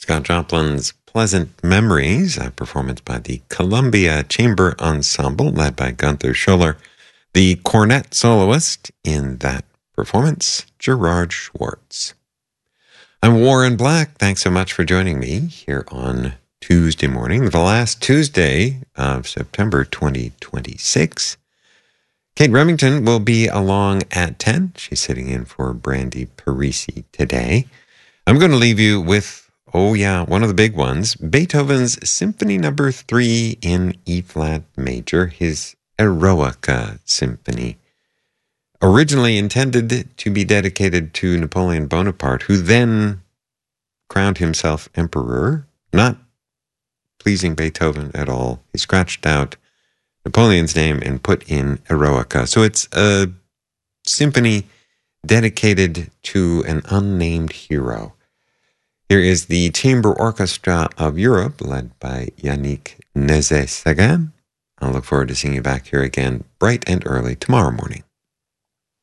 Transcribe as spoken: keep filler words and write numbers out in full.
Scott Joplin's Pleasant Memories, a performance by the Columbia Chamber Ensemble, led by Gunther Schuller. The cornet soloist in that performance, Gerard Schwartz. I'm Warren Black. Thanks so much for joining me here on Tuesday morning, the last Tuesday of September twenty twenty-six. Kate Remington will be along at ten. She's sitting in for Brandy Parisi today. I'm going to leave you with, oh yeah, one of the big ones, Beethoven's Symphony Number three in E-flat major, his Eroica Symphony. Originally intended to be dedicated to Napoleon Bonaparte, who then crowned himself emperor, not pleasing Beethoven at all. He scratched out Napoleon's name and put in Eroica. So it's a symphony dedicated to an unnamed hero. Here is the Chamber Orchestra of Europe, led by Yannick Nézet-Séguin. I'll look forward to seeing you back here again bright and early tomorrow morning.